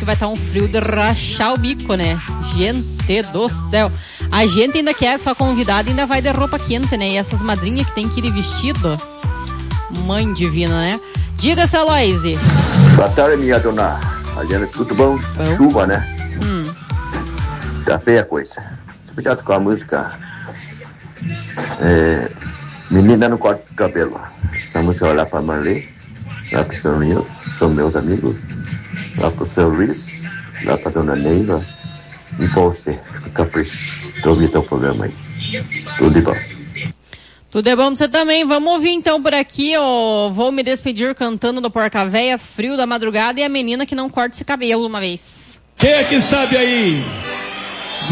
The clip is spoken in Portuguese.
vai estar um frio de rachar o bico, né? Gente do céu. A gente ainda quer, só convidada, ainda vai de roupa quente, né? E essas madrinhas que tem que ir de vestido. Mãe divina, né? Diga, seu Aloysio. Boa tarde, minha dona. Aliana, tudo bom? Chuva, né? Tá feia a coisa. Você podia tocar a música Menina no Corte do Cabelo. Essa música vai lá pra Marley, lá pro seu Nilson, são meus amigos, lá pro seu Luiz, lá pra dona Neiva e pra você, Capricho. Tô ouvindo teu programa aí. Tudo de bom. Tudo é bom pra você também. Vamos ouvir então por aqui, Vou Me Despedir cantando do Porca Véia, Frio da Madrugada e a menina que não corta esse cabelo uma vez. Quem é que sabe aí?